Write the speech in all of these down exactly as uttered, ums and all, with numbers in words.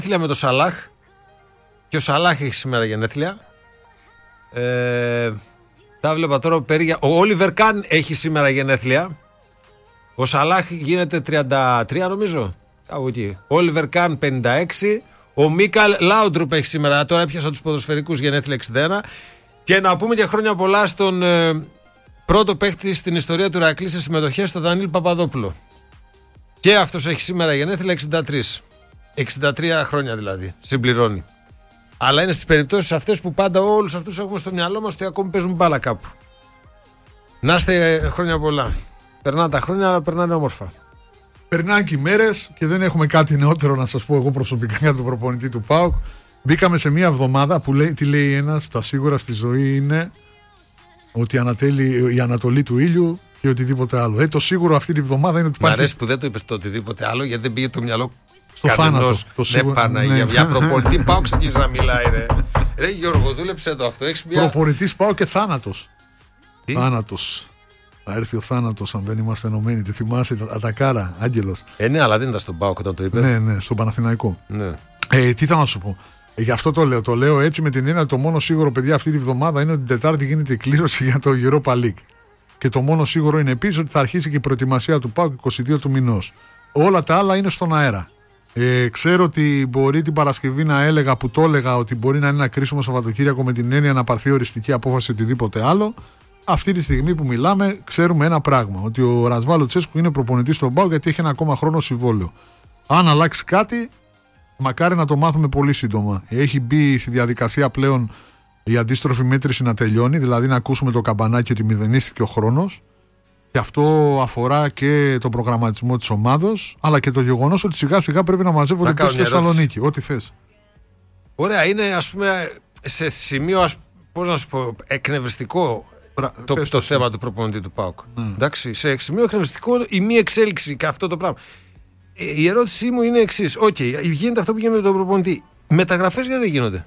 γενέθλια με το Σαλάχ. Και ο Σαλάχ έχει σήμερα γενέθλια. Ε, τα βλέπα τώρα περί... Ο Όλιβερ Καν έχει σήμερα γενέθλια. Ο Σαλάχ γίνεται τριάντα τρία νομίζω. Κάπου εκεί. Ο Όλιβερ Καν πενήντα έξι. Ο Μίκαλ Λάουντρουπ έχει σήμερα. Τώρα έπιασα τους ποδοσφαιρικούς γενέθλια εξήντα ένα. Και να πούμε και χρόνια πολλά στον ε, πρώτο παίχτη στην ιστορία του Ηρακλή σε συμμετοχές, στον Δανίλ Παπαδόπουλο. Και αυτός έχει σήμερα γενέθλια εξήντα τρία. εξήντα τρία χρόνια δηλαδή. Συμπληρώνει. Αλλά είναι στις περιπτώσεις αυτές που πάντα όλους αυτούς έχουμε στο μυαλό μας ότι ακόμη παίζουν μπάλα κάπου. Να είστε χρόνια πολλά. Περνάνε τα χρόνια, αλλά περνάνε όμορφα. Περνάνε και οι μέρες και δεν έχουμε κάτι νεότερο να σας πω εγώ προσωπικά για τον προπονητή του ΠΑΟΚ. Μπήκαμε σε μια εβδομάδα που λέει, τι λέει ένας, τα σίγουρα στη ζωή είναι ότι ανατέλει η ανατολή του ήλιου και οτιδήποτε άλλο. Ε, το σίγουρο αυτή τη βδομάδα είναι ότι Μ' αρέσει που δεν το είπες το οτιδήποτε άλλο, γιατί δεν πήγε το μυαλό στο θάνατο. Το σίγουρο... Ναι, Παναγία, ναι. Για προπονητή ΠΑΟΚ ξεκίνησε να μιλάει, ρε. Ρε Γιώργο, δούλεψε το αυτό. Έχεις μια... Προπονητής ΠΑΟΚ και θάνατος. Τι? Θάνατος. Θα έρθει ο θάνατος αν δεν είμαστε ενωμένοι. Τη θυμάσαι, Ατακάρα, Άγγελος. Ε, ναι, αλλά δεν ήταν στον ΠΑΟΚ όταν το είπε. Ναι, ναι, στον Παναθηναϊκό. Ναι. Ε, τι θα να σου πω. Ε, γι' αυτό το λέω. Το λέω έτσι με την έννοια το μόνο σίγουρο, παιδιά, αυτή τη βδομάδα είναι ότι την Τετάρτη γίνεται η κλήρωση για το Europa League. Και το μόνο σίγουρο είναι επίσης ότι θα αρχίσει και η προετοιμασία του ΠΑΟΚ είκοσι δύο του μηνός. Όλα τα άλλα είναι στον αέρα. Ε, ξέρω ότι μπορεί την Παρασκευή να έλεγα που το έλεγα ότι μπορεί να είναι ένα κρίσιμο Σαββατοκύριακο με την έννοια να πάρθει οριστική απόφαση οτιδήποτε άλλο. Αυτή τη στιγμή που μιλάμε, ξέρουμε ένα πράγμα. Ότι ο Ρασβάλο Τσέσκου είναι προπονητής στον ΠΑΟΚ γιατί έχει ένα ακόμα χρόνο συμβόλαιο. Αν αλλάξει κάτι, μακάρι να το μάθουμε πολύ σύντομα. Έχει μπει στη διαδικασία πλέον η αντίστροφη μέτρηση να τελειώνει, δηλαδή να ακούσουμε το καμπανάκι ότι μηδενίστηκε ο χρόνος. Και αυτό αφορά και τον προγραμματισμό της ομάδος, αλλά και το γεγονός ότι σιγά σιγά πρέπει να μαζεύονται και στη Θεσσαλονίκη. Ό,τι θες. Ωραία, είναι ας πούμε σε σημείο, πώς να σου πω, εκνευριστικό Πρα... το, το, το θέμα του προπονητή του ΠΑΟΚ. Ναι. Εντάξει, σε σημείο εκνευριστικό η μη εξέλιξη και αυτό το πράγμα. Η ερώτησή μου είναι εξής. Οκ, okay, γίνεται αυτό που γίνεται με τον προπονητή. Μεταγραφές γιατί δεν γίνονται?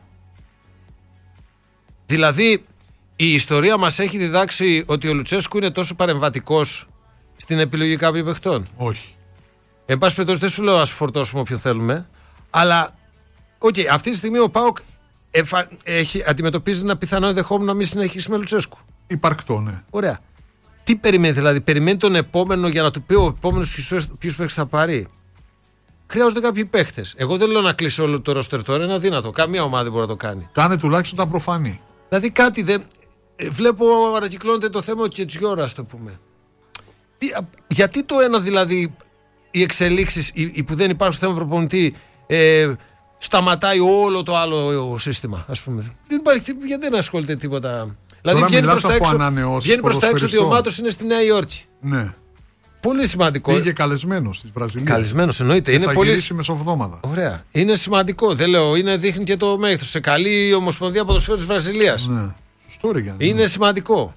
Δηλαδή, η ιστορία μας έχει διδάξει ότι ο Λουτσέσκου είναι τόσο παρεμβατικός στην επιλογή κάποιων παιχτών? Όχι. Εν πάση περιπτώσει, δεν σου λέω να σου φορτώσουμε όποιον θέλουμε, αλλά οκ, okay, αυτή τη στιγμή ο ΠΑΟΚ εφα... έχει, αντιμετωπίζει ένα πιθανό ενδεχόμενο να μην συνεχίσει με Λουτσέσκου. Υπαρκτό, ναι. Ωραία. Τι περιμένει, δηλαδή, περιμένει τον επόμενο για να του πει ο επόμενος ποιους παίχτες θα πάρει? Χρειάζονται κάποιοι παίχτες. Εγώ δεν λέω να κλείσει όλο το ρόστερ τώρα, είναι αδύνατο. Καμία ομάδα δεν μπορεί να το κάνει. Κάνε τουλάχιστον τα προφανή. Δηλαδή κάτι δεν. Βλέπω ανακυκλώνεται το θέμα και της Γιώργας, το πούμε. Τι, γιατί το ένα δηλαδή, οι εξελίξεις οι, οι που δεν υπάρχουν στο θέμα προπονητή, ε, σταματάει όλο το άλλο σύστημα, ας πούμε. Δεν υπάρχει, γιατί δεν ασχολείται τίποτα. Δηλαδή τώρα βγαίνει προς τα έξω, βγαίνει προς τα έξω ότι ο Μάτος είναι στη Νέα Υόρκη. Ναι. Πολύ σημαντικό. Πήγε καλεσμένος της Βραζιλίας. Καλεσμένος εννοείται. Και είναι θα πολύ... γυρίσει μεσοβδόμαδα. Ωραία. Είναι σημαντικό. Δεν λέω, είναι, δείχνει και το μέγεθος. Σε καλή Ομοσπονδία Ποδοσφαίρου της Βραζιλίας. Ναι. Σωστό, ρε Γιάννη. Είναι σημαντικό.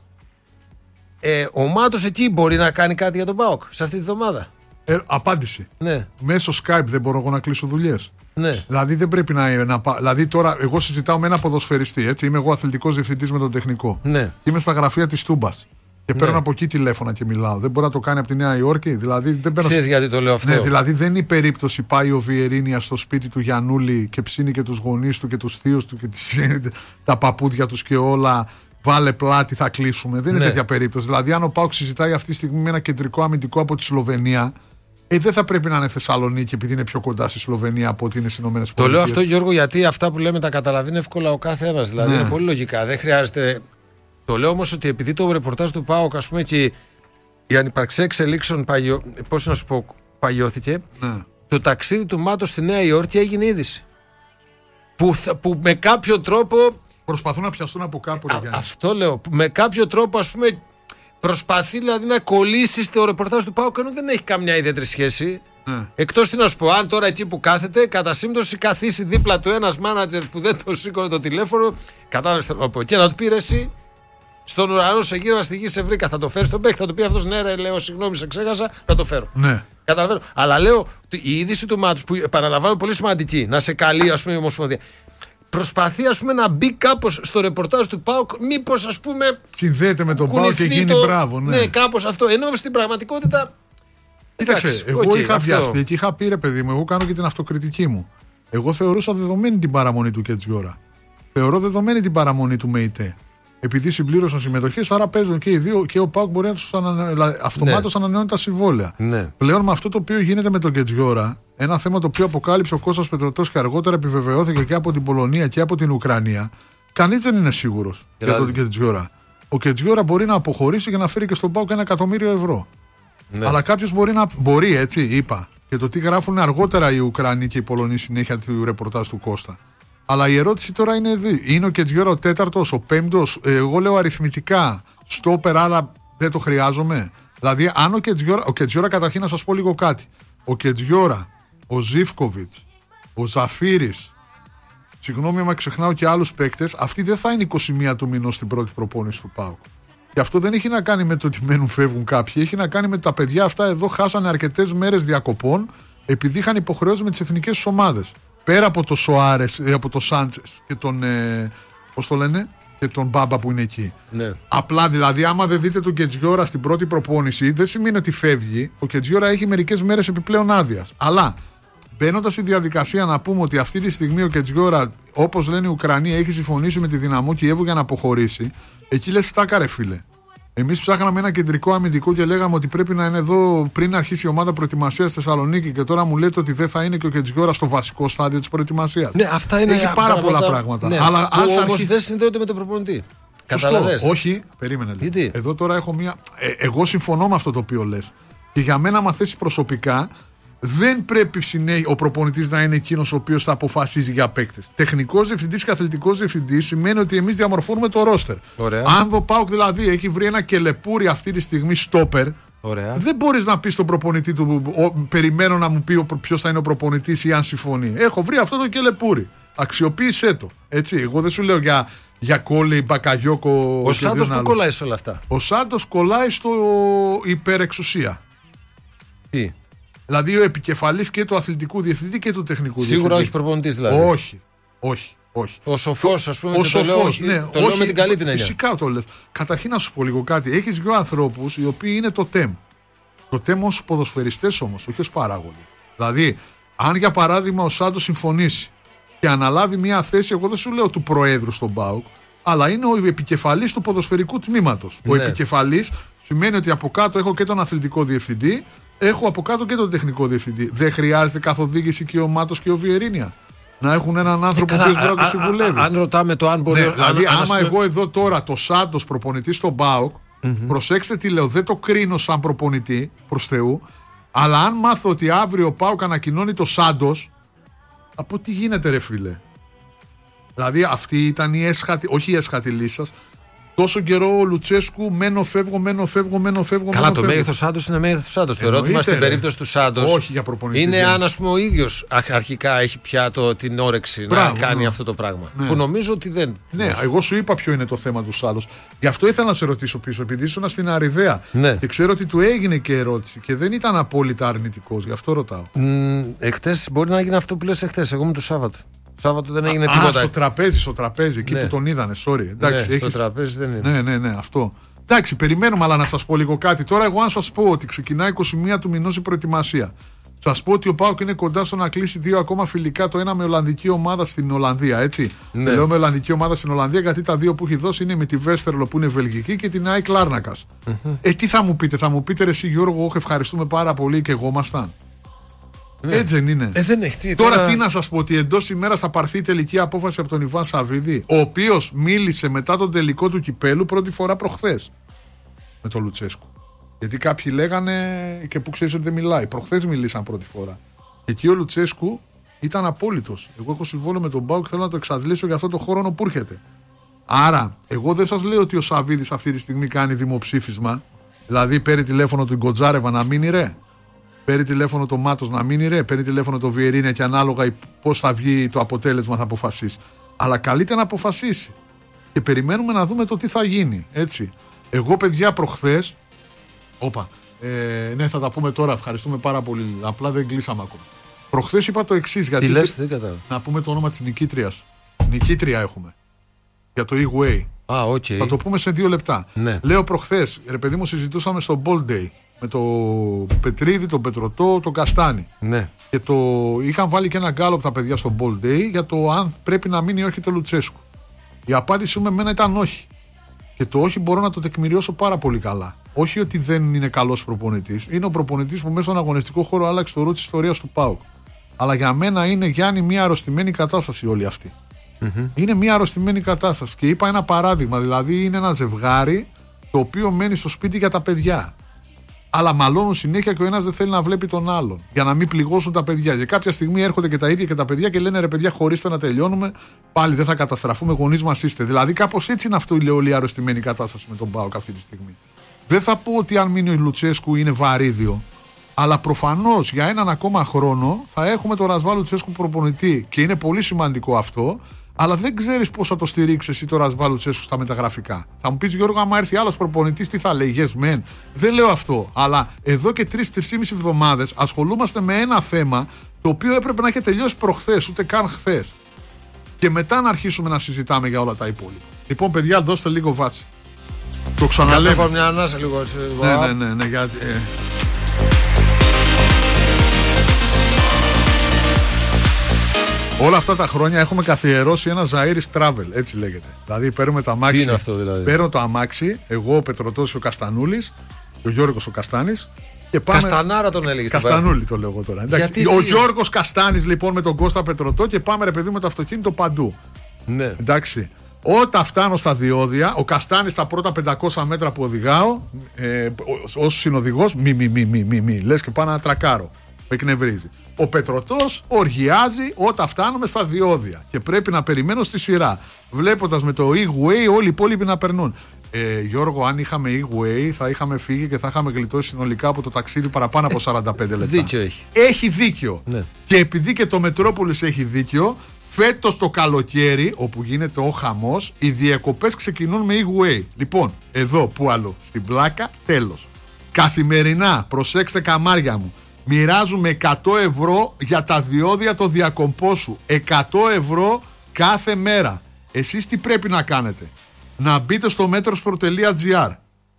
Ε, ο Μάτος εκεί μπορεί να κάνει κάτι για τον ΠΑΟΚ σε αυτή τη βδομάδα? Ε, απάντηση. Ναι. Μέσω Skype δεν μπορώ εγώ να κλείσω δουλειές. Ναι. Δηλαδή δεν πρέπει να, να. Δηλαδή τώρα, εγώ συζητάω με ένα ποδοσφαιριστή. Έτσι. Είμαι εγώ αθλητικός διευθυντής με τον τεχνικό. Ναι. Είμαι στα γραφεία της Τούμπας. Και παίρνω ναι. από εκεί τηλέφωνα και μιλάω. Δεν μπορεί να το κάνει από τη Νέα Υόρκη. Δηλαδή, δεν παίρνω... Ξέρεις γιατί το λέω αυτό? Ναι, δηλαδή δεν είναι η περίπτωση πάει ο Βιερίνια στο σπίτι του Γιαννούλη και ψήνει και τους γονείς του και τους θείους του και τις, τα παππούδια τους και όλα. Βάλε πλάτη, θα κλείσουμε. Δεν είναι ναι. τέτοια περίπτωση. Δηλαδή, αν ο ΠΑΟΚ συζητάει αυτή τη στιγμή με ένα κεντρικό αμυντικό από τη Σλοβενία, ε, δεν θα πρέπει να είναι Θεσσαλονίκη επειδή είναι πιο κοντά στη Σλοβενία από ότι είναι στις ΗΠΑ. Το λέω αυτό, Γιώργο, γιατί αυτά που λέμε τα καταλαβαίνει εύκολα ο κάθε ένας. Δηλαδή, ναι. είναι πολύ λογικά. Δεν χρειάζεται. Το λέω όμως ότι επειδή το ρεπορτάζ του ΠΑΟΚ, ας πούμε, και η ανυπαρξία εξελίξεων παγιώ, πώς να σου πω, παγιώθηκε, ναι. το ταξίδι του Μάτος στη Νέα Υόρκη έγινε είδηση. Που, που με κάποιο τρόπο. Προσπαθούν να πιαστούν από κάπου. Α, αυτό λέω. Με κάποιο τρόπο, ας πούμε, προσπαθεί δηλαδή να κολλήσει στο ρεπορτάζ του ΠΑΟΚ, ενώ δεν έχει καμιά ιδιαίτερη σχέση. Ναι. Εκτός τι να σου πω, αν τώρα εκεί που κάθεται, κατά σύμπτωση καθίσει δίπλα του ένας μάνατζερ που δεν το σήκωνε το τηλέφωνο, κατάλαβες θέλω να πω, και να του πει ρε εσύ. Στον ουρανό σε γύρω στη γη σε βρήκα, θα το φέρει στον παίκτη. Θα του πει αυτό ναι, ρε, λέω συγγνώμη, σε ξέχασα, θα το φέρω. Ναι. Καταλαβαίνω. Αλλά λέω η είδηση του Μάτους που επαναλαμβάνω πολύ σημαντική, να σε καλεί, ας πούμε, η Ομοσπονδία. Προσπαθεί, ας πούμε, να μπει κάπως στο ρεπορτάζ του ΠΑΟΚ, μήπως, ας πούμε. Συνδέεται με τον ΠΑΟΚ και γίνει το... μπράβο, ναι. Ναι, κάπως αυτό. Ενώ στην πραγματικότητα. Κοίταξε, εγώ okay, είχα βιαστεί και είχα πει ρε παιδί μου, εγώ κάνω και την αυτοκριτική μου. Εγώ θεωρούσα δεδομένη την παραμονή του Κετζιόρα. Θεωρώ δεδομένη την παραμονή του ΜΕΙΤΕ. Επειδή συμπλήρωσαν συμμετοχές, άρα παίζουν και οι δύο και ο ΠΑΟΚ μπορεί να τους ανα... αυτομάτως ναι. ανανεώνει τα συμβόλαια. Ναι. Πλέον με αυτό το οποίο γίνεται με τον Κετζιόρα, ένα θέμα το οποίο αποκάλυψε ο Κώστας Πετρωτός και αργότερα επιβεβαιώθηκε και από την Πολωνία και από την Ουκρανία, κανείς δεν είναι σίγουρος για τον Κετζιόρα. Ο Κετζιόρα μπορεί να αποχωρήσει και να φέρει και στον ΠΑΟΚ ένα εκατομμύριο ευρώ. Ναι. Αλλά κάποιος μπορεί να. Μπορεί, έτσι, είπα. Και το τι γράφουν αργότερα οι Ουκρανοί και οι Πολωνοί συνέχεια του ρεπορτάζ του Κώστα. Αλλά η ερώτηση τώρα είναι εδώ. Είναι ο Κετζιόρα ο τέταρτος, ο πέμπτος? Εγώ λέω αριθμητικά. Στόπερ, αλλά δεν το χρειάζομαι. Δηλαδή, αν ο Κετζιόρα. Ο Κετζιόρα, καταρχήν να σας πω λίγο κάτι. Ο Κετζιόρα, ο Ζίβκοβιτς, ο Ζαφίρης. Συγγνώμη, άμα ξεχνάω και άλλους παίκτες, αυτοί δεν θα είναι είκοσι μία του μηνός στην πρώτη προπόνηση του ΠΑΟΚ. Και αυτό δεν έχει να κάνει με το ότι μένουν, φεύγουν κάποιοι. Έχει να κάνει με ότι τα παιδιά αυτά εδώ χάσανε αρκετές μέρες διακοπών επειδή είχαν υποχρεώσεις με τις εθνικές ομάδες. Πέρα από το Σοάρες, από το Σάντσες και τον. Ε, πώς το λένε, και τον Μπάμπα που είναι εκεί. Ναι. Απλά δηλαδή, άμα δεν δείτε τον Κετζιόρα στην πρώτη προπόνηση, δεν σημαίνει ότι φεύγει. Ο Κετζιόρα έχει μερικές μέρες επιπλέον άδειας. Αλλά μπαίνοντας στη διαδικασία να πούμε ότι αυτή τη στιγμή ο Κετζιόρα, όπως λένε οι Ουκρανοί, έχει συμφωνήσει με τη Δυναμό Κιέβου για να αποχωρήσει. Εκεί λες στάκα ρε φίλε. Εμείς ψάχναμε ένα κεντρικό αμυντικό και λέγαμε ότι πρέπει να είναι εδώ πριν αρχίσει η ομάδα προετοιμασίας στη Θεσσαλονίκη και τώρα μου λέτε ότι δεν θα είναι και ο Κετζιόρα στο βασικό στάδιο της προετοιμασίας. Ναι, αυτά είναι. Έχει πάρα πολλά πράγματα. Ναι, αλλά που όμως αρχί... δεν συνδέονται με τον προπονητή. Καταλαβες. Όχι, περίμενε λίγο. Γιατί? Εδώ τώρα έχω μία. Ε, εγώ συμφωνώ με αυτό το οποίο λες. Και για μένα, άμα θέσει προσωπικά, δεν πρέπει ο προπονητής να είναι εκείνος ο οποίος θα αποφασίζει για παίκτες. Τεχνικός διευθυντής και αθλητικός διευθυντής σημαίνει ότι εμείς διαμορφώνουμε το ρόστερ. Ωραία. Αν ο ΠΑΟΚ δηλαδή έχει βρει ένα κελεπούρι αυτή τη στιγμή στόπερ, ωραία, δεν μπορείς να πεις στον προπονητή του, ο, περιμένω να μου πει ποιος θα είναι ο προπονητής ή αν συμφωνεί. Έχω βρει αυτό το κελεπούρι. Αξιοποίησέ το. Έτσι. Εγώ δεν σου λέω για, για Κόλλη, Μπακαγιόκο. Ο Σάντος που κολλάει σε όλα αυτά. Ο Σάντος κολλάει στο υπερεξουσία. Τι? Δηλαδή ο επικεφαλής και του αθλητικού διευθυντή και του τεχνικού Σίγουρα διευθυντή. όχι προπονητής δηλαδή. Όχι, όχι, όχι. Ο σοφός, ας πούμε, ο το, σοφός, το, λέω, ναι, το λέω με την καλή την έννοια. Φυσικά το λες. Καταρχήν να σου πω λίγο κάτι. Έχεις δύο ανθρώπους οι οποίοι είναι το ΤΕΜ. Το ΤΕΜ ως ποδοσφαιριστές όμως, όχι ως παράγοντες. Δηλαδή, αν για παράδειγμα ο Σάντος συμφωνήσει και αναλάβει μια θέση, εγώ δεν σου λέω του προέδρου στον ΠΑΟΚ, αλλά είναι ο επικεφαλής του ποδοσφαιρικού τμήματος. Ναι. Ο επικεφαλής σημαίνει ότι από κάτω έχω και τον αθλητικό διευθυντή. Έχω από κάτω και τον τεχνικό διευθυντή. Δεν χρειάζεται καθοδήγηση και ο Μάτος και ο Βιερίνια να έχουν έναν άνθρωπο που μπορεί να του συμβουλεύει. Αν ρωτάμε το αν μπορεί ναι, να. Δηλαδή, αν, άμα αν εγώ εδώ τώρα το Σάντος προπονητή στον ΠΑΟΚ, mm-hmm. προσέξτε τι λέω, δεν το κρίνω σαν προπονητή προς Θεού, αλλά αν μάθω ότι αύριο ο ΠΑΟΚ ανακοινώνει το Σάντος, από τι γίνεται, ρε φίλε. Δηλαδή, αυτή ήταν η έσχατη, όχι η έσχατη λύση σας. Τόσο καιρό ο Λουτσέσκου, μένω, φεύγω, μένω, φεύγω, μένω, φεύγω. Καλά, το μέγεθος Σάντος είναι μέγεθος Σάντος. Το ερώτημα στην περίπτωση του Σάντος. Όχι για προπονητή. Είναι αν, ας πούμε, ο ίδιος αρχικά έχει πια το, την όρεξη Μπράβο, να κάνει ναι. αυτό το πράγμα. Ναι. Που νομίζω ότι δεν. Ναι, εγώ σου είπα ποιο είναι το θέμα του Σάντος. Γι' αυτό ήθελα να σε ρωτήσω πίσω, επειδή ήσουν στην Αριδαία. Ναι. Και ξέρω ότι του έγινε και ερώτηση και δεν ήταν απόλυτα αρνητικός. Γι' αυτό ρωτάω. Mm, εχθές μπορεί να γίνει αυτό που λες εχθές. Εγώ είμαι το Σάββατο. Σάββατο δεν έγινε α, τίποτα. Α, στο τραπέζι, στο τραπέζι, εκεί ναι. που τον είδανε, sorry. Εντάξει, ναι, έχεις... στο τραπέζι δεν είναι. Ναι, ναι, ναι, αυτό. Εντάξει, περιμένουμε, αλλά να σας πω λίγο κάτι. Τώρα, εγώ, αν σας πω ότι ξεκινάει είκοσι μία του μηνός η προετοιμασία, σας πω ότι ο ΠΑΟΚ είναι κοντά στο να κλείσει δύο ακόμα φιλικά, το ένα με Ολλανδική ομάδα στην Ολλανδία, έτσι. Ναι. Λέω με Ολλανδική ομάδα στην Ολλανδία, γιατί τα δύο που έχει δώσει είναι με τη Βέστερλο που είναι Βελγική και την ΑΕΚ Λάρνακας. Mm-hmm. Ε, τι θα μου πείτε, θα μου πείτε ρε εσύ Γιώργο, όχι ευχαριστούμε πάρα πολύ και εγώ ήμασταν. Ναι. Έτσι δεν είναι. Ε, δεν έχει, τώρα... τώρα τι να σας πω, ότι εντός ημέρας θα πάρθει τελική απόφαση από τον Ιβάν Σαββίδη, ο οποίος μίλησε μετά τον τελικό του κυπέλου πρώτη φορά προχθές με τον Λουτσέσκου. Γιατί κάποιοι λέγανε και που ξέρεις ότι δεν μιλάει. Προχθές μιλήσαν πρώτη φορά. Και εκεί ο Λουτσέσκου ήταν απόλυτος. Εγώ έχω συμβόλαιο με τον ΠΑΟΚ και θέλω να το εξαντλήσω για αυτό το χρόνο που έρχεται. Άρα, εγώ δεν σας λέω ότι ο Σαββίδης αυτή τη στιγμή κάνει δημοψήφισμα. Δηλαδή, παίρνει τηλέφωνο του Γκοτζάρεβα να μείνει ρε. Παίρνει τηλέφωνο το Μάτος να μείνει ρε. Παίρνει τηλέφωνο το Βιερίνια και ανάλογα πώς θα βγει το αποτέλεσμα θα αποφασίσει. Αλλά καλείται να αποφασίσει. Και περιμένουμε να δούμε το τι θα γίνει. Έτσι. Εγώ, παιδιά, προχθές. Όπα. Ε, ναι, θα τα πούμε τώρα. Ευχαριστούμε πάρα πολύ. Απλά δεν κλείσαμε ακόμα. Προχθές είπα το εξής. Γιατί τι λες, δεν κατάλαβα. Να πούμε το όνομα της νικήτριας. Νικήτρια έχουμε. Για το E-Way. Α, okay. Θα το πούμε σε δύο λεπτά. Ναι. Λέω προχθές, ρε παιδί μου, συζητούσαμε στο Bold Day με το Πετρίδη, τον Πετρωτό, τον Καστάνη. Ναι. Και το είχαν βάλει και ένα γκάλωπ τα παιδιά στο Bold Day για το αν πρέπει να μείνει ή όχι το Λουτσέσκου. Η απάντηση με εμένα ήταν όχι. Και το όχι μπορώ να το τεκμηριώσω πάρα πολύ καλά. Όχι ότι δεν είναι καλός προπονητής. Είναι ο προπονητής που μέσα στον αγωνιστικό χώρο άλλαξε το ρου της ιστορίας του ΠΑΟΚ. Αλλά για μένα είναι, Γιάννη, μια αρρωστημένη κατάσταση όλη αυτή. Mm-hmm. Είναι μια αρρωστημένη κατάσταση. Και είπα ένα παράδειγμα. Δηλαδή είναι ένα ζευγάρι το οποίο μένει στο σπίτι για τα παιδιά. Αλλά μαλώνουν συνέχεια και ο ένας δεν θέλει να βλέπει τον άλλον. Για να μην πληγώσουν τα παιδιά. Και κάποια στιγμή έρχονται και τα ίδια και τα παιδιά και λένε ρε παιδιά, χωρίστε να τελειώνουμε. Πάλι δεν θα καταστραφούμε, γονείς μας είστε. Δηλαδή κάπως έτσι είναι αυτό η όλη αρρωστημένη κατάσταση με τον ΠΑΟΚ αυτή τη στιγμή. Δεν θα πω ότι αν μείνει ο Λουτσέσκου είναι βαρύδιο. Αλλά προφανώς για έναν ακόμα χρόνο θα έχουμε τον Ρασβάλ Λουτσέσκου προπονητή. Και είναι πολύ σημαντικό αυτό. Αλλά δεν ξέρεις πώς θα το στηρίξει εσύ το Ρασβάλ Λουτσέσκου στα μεταγραφικά. Θα μου πεις Γιώργο, άμα έρθει άλλος προπονητής, τι θα λέει, yes man. Δεν λέω αυτό. Αλλά εδώ και τρεις-τρεις και μισή εβδομάδες ασχολούμαστε με ένα θέμα το οποίο έπρεπε να έχει τελειώσει προχθές, ούτε καν χθες. Και μετά να αρχίσουμε να συζητάμε για όλα τα υπόλοιπα. Λοιπόν, παιδιά, δώστε λίγο βάση. Το ξαναλέω. Κάτσε μια ανάσα λίγο. Ναι, ναι, ναι, ναι, γιατί. Ε. Όλα αυτά τα χρόνια έχουμε καθιερώσει ένα Ζαΐρις Travel, έτσι λέγεται. Δηλαδή παίρνουμε το αμάξι. Τι είναι αυτό δηλαδή? Παίρνω το αμάξι, εγώ ο Πετρωτός και ο Καστανούλης, και ο Γιώργος ο Καστάνης. Και πάμε... Καστανάρα τον έλεγε. Καστανούλη το λέω εγώ τώρα. Γιατί, ο τι... Γιώργος Καστάνης λοιπόν με τον Κώστα Πετρωτό και πάμε ρε παιδί με το αυτοκίνητο παντού. Ναι. Εντάξει. Όταν φτάνω στα διόδια, ο Καστάνης στα πρώτα πεντακόσια μέτρα που οδηγάω, ε, ως συνοδηγός, μη, μη, μη, μη, μη, μη, λες και πάω να τρακάρω. Με εκνευρίζει. Ο Πετρωτός οργιάζει όταν φτάνουμε στα διόδια και πρέπει να περιμένω στη σειρά. Βλέποντας με το E-Way όλοι οι υπόλοιποι να περνούν. Ε, Γιώργο, αν είχαμε E-Way θα είχαμε φύγει και θα είχαμε γλιτώσει συνολικά από το ταξίδι παραπάνω από σαράντα πέντε λεπτά. Δίκιο έχει. Έχει δίκιο. Ναι. Και επειδή και το Μετρόπολης έχει δίκιο, φέτος το καλοκαίρι, όπου γίνεται ο χαμός, οι διακοπές ξεκινούν με E-Way. Λοιπόν, εδώ που άλλο, στην πλάκα, τέλος. Καθημερινά, προσέξτε καμάρια μου, μοιράζουμε εκατό ευρώ για τα διόδια το διακομπό σου. εκατό ευρώ κάθε μέρα. Εσείς τι πρέπει να κάνετε? Να μπείτε στο metrosport τελεία gr.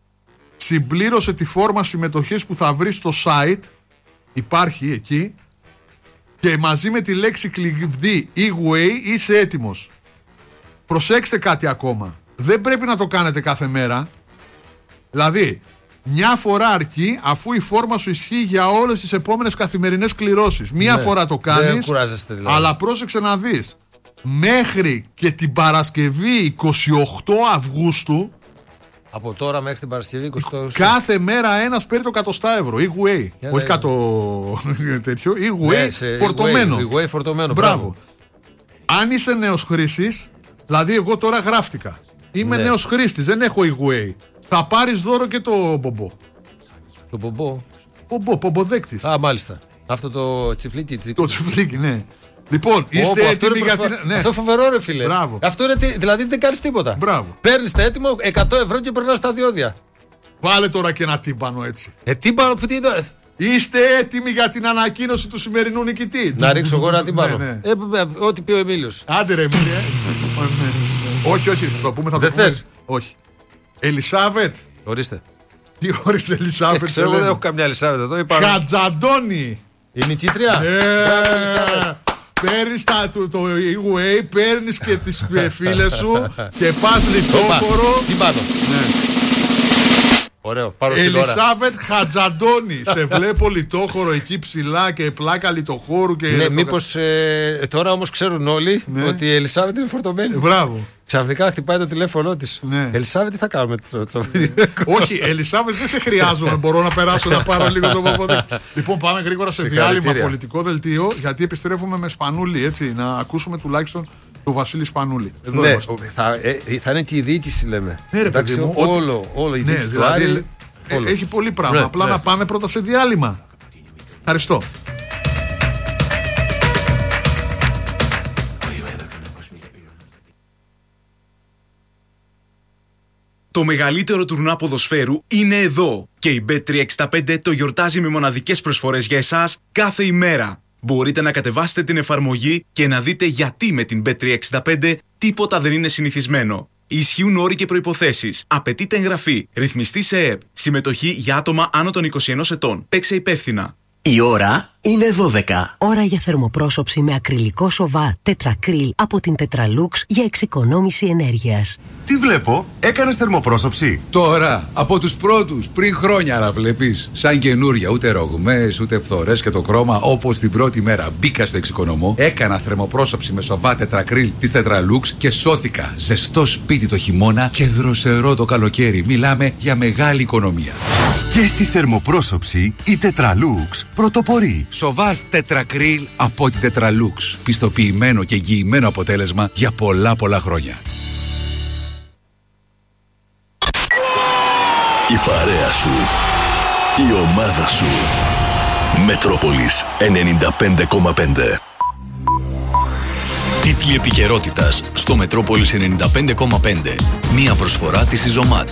Συμπλήρωσε τη φόρμα συμμετοχής που θα βρεις στο site. Υπάρχει εκεί. Και μαζί με τη λέξη κλειδί E-Way είσαι έτοιμος. Προσέξτε κάτι ακόμα. Δεν πρέπει να το κάνετε κάθε μέρα. Δηλαδή, μια φορά αρκεί, αφού η φόρμα σου ισχύει για όλες τις επόμενες καθημερινές κληρώσεις. Μια ναι, φορά το κάνεις, δηλαδή. Αλλά πρόσεξε να δεις. Μέχρι και την Παρασκευή είκοσι οκτώ Αυγούστου. Από τώρα μέχρι την Παρασκευή είκοσι οκτώ Αυγούστου. Κάθε μέρα ένας παίρνει το εκατό ευρώ. E-Way. Yeah, όχι κάτω τέτοιο. E-Way ναι, φορτωμένο. E-Way φορτωμένο. Μπράβο. Μπράβο. Αν είσαι νέος χρήστης, δηλαδή εγώ τώρα γράφτηκα. Είμαι ναι. νέος χρήστης, δεν έχω E-Way. Θα πάρεις δώρο και το μπομπό. Το μπομπό. Μπομπό, πομποδέκτης. Α, μάλιστα. Αυτό το τσιφλίκι. τσιφλίκι. Το τσιφλίκι, ναι. Λοιπόν, είστε Όπο, έτοιμοι για προσφα... την. Ναι. Αυτό φοβερό, ρε φίλε. Μπράβο. Αυτό είναι. Δηλαδή δεν κάνεις τίποτα. Μπράβο. Παίρνεις το έτοιμο εκατό ευρώ και περνάς τα διόδια. Βάλε τώρα και ένα τύμπανο έτσι. Ε, τύμπανο που τι είναι. Είστε έτοιμοι για την ανακοίνωση του σημερινού νικητή? Να ρίξω εγώ ένα τύμπανο. Ναι, ναι. Ε, ό,τι πει ο Εμίλιος. Άντε ρε Εμίλια. Όχι, όχι, θα το πούμε, θα το πούμε. Όχι. Ελισάβετ. Ορίστε. Τι ορίστε, Ελισάβετ? Ξέρω, εγώ δεν έχω καμιά Ελισάβετ εδώ. Χατζαντώνη. Η νικήτρια. Παίρνεις το E-Way, παίρνεις και τις φίλες σου και πας λιτόχωρο. Τι πάνω. Ωραίο, πάρω στην ώρα. Ελισάβετ Χατζαντώνη. Σε βλέπω λιτόχωρο εκεί ψηλά και πλάκα λιτοχώρου και. Ναι, μήπως ε, τώρα όμως ξέρουν όλοι ναι. ότι η Ελισάβετ είναι φορτωμένη. Μπράβο. Ξαφνικά χτυπάει το τηλέφωνο της. Ναι. Ελισάβετ, τι θα κάνουμε το Όχι, Ελισάβετ, δεν σε χρειάζομαι. Μπορώ να περάσω να πάρω λίγο το παπαδάκι. Λοιπόν, πάμε γρήγορα σε διάλειμμα πολιτικό δελτίο, γιατί επιστρέφουμε με Σπανούλη. Έτσι, να ακούσουμε τουλάχιστον τον Βασίλη Σπανούλη. Εδώ ναι, θα, ε, θα είναι και η διοίκηση, λέμε. Ναι, ρε, εντάξει, παιδί μου, όλο, ότι... όλο η διοίκηση ναι, του δηλαδή, Άρη. Ε, όλο. Έχει πολύ πράγμα. Ναι, Απλά ναι. να πάμε πρώτα σε διάλειμμα. Ευχαριστώ. Το μεγαλύτερο τουρνουά ποδοσφαίρου είναι εδώ και η μπετ τριακόσια εξήντα πέντε το γιορτάζει με μοναδικές προσφορές για εσάς κάθε ημέρα. Μπορείτε να κατεβάσετε την εφαρμογή και να δείτε γιατί με την μπετ τριακόσια εξήντα πέντε τίποτα δεν είναι συνηθισμένο. Ισχύουν όροι και προϋποθέσεις. Απαιτείται εγγραφή. Ρυθμιστή σε ΕΕΠ. Συμμετοχή για άτομα άνω των είκοσι ένα ετών. Παίξε υπεύθυνα. Η ώρα είναι δώδεκα. Ώρα για θερμοπρόσωψη με ακριλικό σοβά τετρακρίλ από την Tetralux για εξοικονόμηση ενέργειας. Τι βλέπω, έκανες θερμοπρόσωψη? Τώρα, από τους πρώτους, πριν χρόνια, αλλά βλέπεις. Σαν καινούρια, ούτε ρογμές, ούτε φθορές και το χρώμα, όπως την πρώτη μέρα μπήκα στο εξοικονομώ. Έκανα θερμοπρόσωψη με σοβά τετρακρίλ της Tetralux και σώθηκα. Ζεστό σπίτι το χειμώνα και δροσερό το καλοκαίρι. Μιλάμε για μεγάλη οικονομία. Και στη θερμοπρόσωψη η Tetralux πρωτοπορεί. Σοβάς τετρακρίλ από την Tetralux. Πιστοποιημένο και εγγυημένο αποτέλεσμα για πολλά πολλά χρόνια. Η παρέα σου, η ομάδα σου. Μετρόπολης ενενήντα πέντε κόμμα πέντε. Τίτλοι επικαιρότητας στο Μετρόπολης ενενήντα πέντε κόμμα πέντε. Μία προσφορά της Ιζωμάτ.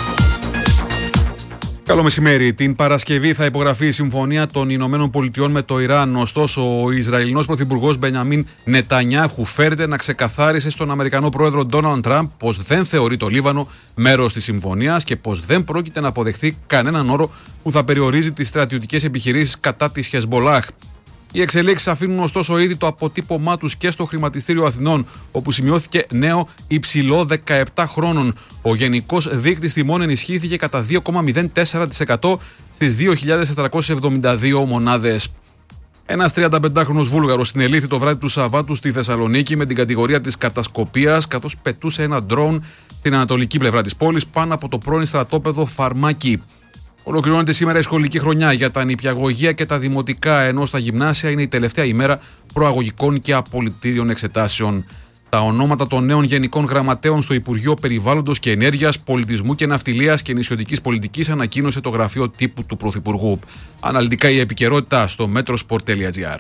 Καλό μεσημέρι. Την Παρασκευή θα υπογραφεί η συμφωνία των Ηνωμένων Πολιτειών με το Ιράν. Ωστόσο, ο Ισραηλινός Πρωθυπουργός Μπενιαμίν Νετανιάχου φέρεται να ξεκαθάρισε στον Αμερικανό πρόεδρο Ντόναλντ Τραμπ πως δεν θεωρεί το Λίβανο μέρος της συμφωνίας και πως δεν πρόκειται να αποδεχθεί κανέναν όρο που θα περιορίζει τις στρατιωτικές επιχειρήσεις κατά της Χεσμολάχ. Οι εξελίξεις αφήνουν ωστόσο ήδη το αποτύπωμά τους και στο χρηματιστήριο Αθηνών, όπου σημειώθηκε νέο υψηλό δεκαεπτά χρόνων. Ο γενικός δείκτης τιμών ενισχύθηκε κατά δύο κόμμα μηδέν τέσσερα τοις εκατό στις δύο χιλιάδες τετρακόσιες εβδομήντα δύο μονάδες. Ένας τριανταπεντάχρονος Βούλγαρος συνελήφθη το βράδυ του Σαββάτου στη Θεσσαλονίκη με την κατηγορία της κατασκοπίας, καθώς πετούσε ένα ντρόουν στην ανατολική πλευρά της πόλης πάνω από το πρώην στρατόπεδο Φαρμάκι. Ολοκληρώνεται σήμερα η σχολική χρονιά για τα νηπιαγωγεία και τα δημοτικά, ενώ στα γυμνάσια είναι η τελευταία ημέρα προαγωγικών και απολυτήριων εξετάσεων. Τα ονόματα των νέων γενικών γραμματέων στο Υπουργείο Περιβάλλοντος και Ενέργειας, Πολιτισμού και Ναυτιλίας και Νησιωτικής Πολιτικής ανακοίνωσε το γραφείο τύπου του Πρωθυπουργού. Αναλυτικά η επικαιρότητα στο metrosport τελεία gr.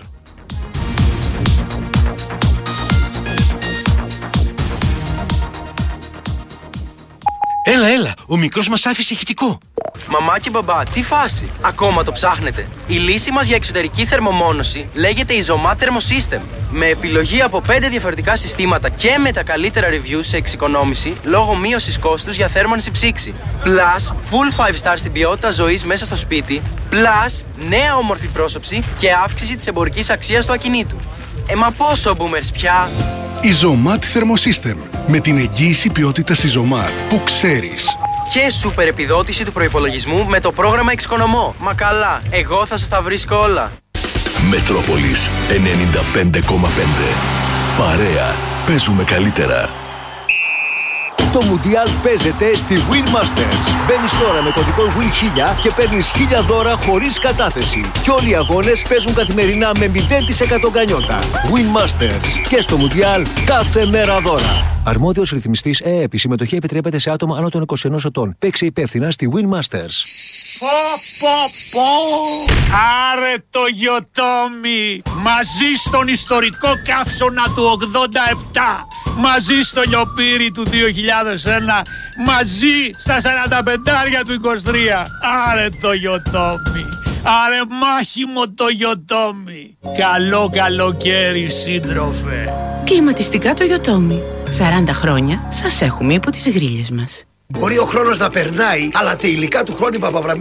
Έλα, έλα, ο μικρός μας άφησε ηχητικό. Μαμά και μπαμπά, τι φάση, ακόμα το ψάχνετε? Η λύση μας για εξωτερική θερμομόνωση λέγεται Izomat Thermosystem. Με επιλογή από πέντε διαφορετικά συστήματα και με τα καλύτερα reviews σε εξοικονόμηση λόγω μείωσης κόστους για θέρμανση ψήξη. Plus, full five star στην ποιότητα ζωής μέσα στο σπίτι. Plus, νέα όμορφη πρόσωψη και αύξηση της εμπορικής αξίας του ακινήτου. Ε, μα πόσο boomers πια! Izomat Thermosystem. Με την εγγύηση ποιότητας Izomat που ξέρεις. Και σούπερ επιδότηση του προϋπολογισμού με το πρόγραμμα Εξοικονομώ. Μα καλά, εγώ θα σας τα βρίσκω όλα. Μετρόπολης ενενήντα πέντε κόμμα πέντε. Παρέα, παίζουμε καλύτερα. Το Μουντιάλ παίζεται στη Win Masters. Μπαίνεις τώρα με κωδικό Win χίλια και παίρνεις χίλια δώρα χωρίς κατάθεση. Και όλοι οι αγώνες παίζουν καθημερινά με μηδέν τοις εκατό γκανιότα. Win Masters. Και στο Μουντιάλ κάθε μέρα δώρα. Αρμόδιος ρυθμιστής ΕΕΠ. Η συμμετοχή επιτρέπεται σε άτομα άνω των είκοσι ένα ετών. Παίξε υπεύθυνα στη Win Masters. Πω πω πω! Άρε το Γιοτόμι! Μαζί στον ιστορικό καύσωνα του ογδόντα επτά! Μαζί στο λιοπύρι του δύο χιλιάδες ένα! Μαζί στα σαράντα πεντάρια του είκοσι τρία! Άρε το Γιοτόμι! Άρε μάχημο το Γιοτόμι! Καλό καλοκαίρι, σύντροφε! Κλιματιστικά το Γιοτόμι. σαράντα χρόνια σας έχουμε υπό τις γρίλες μας. Μπορεί ο χρόνος να περνάει, αλλά τα υλικά του Χρόνη Παπαβραμίδη